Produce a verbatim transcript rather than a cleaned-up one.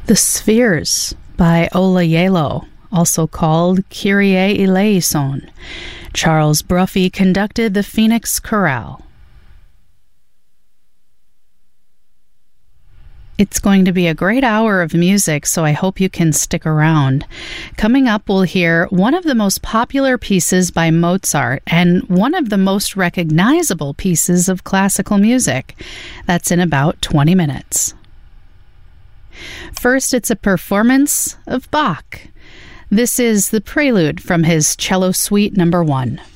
The Spheres by Ola Yelo, also called Kyrie Eleison. Charles Bruffy conducted the Phoenix Chorale. It's going to be a great hour of music, so I hope you can stick around. Coming up, we'll hear one of the most popular pieces by Mozart and one of the most recognizable pieces of classical music. That's in about twenty minutes. First, it's a performance of Bach. This is the prelude from his Cello Suite Number One.